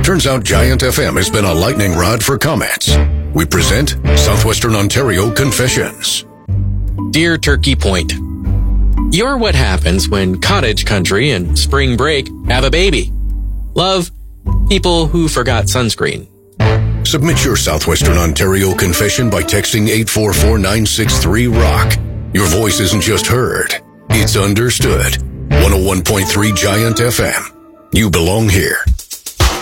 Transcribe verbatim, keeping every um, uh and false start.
Turns out Giant F M has been a lightning rod for comments. We present Southwestern Ontario Confessions. Dear Turkey Point, you're what happens when cottage country and spring break have a baby. Love, people who forgot sunscreen. Submit your Southwestern Ontario confession by texting eight four four nine six three ROCK. Your voice isn't just heard, it's understood. one oh one point three Giant F M. You belong here.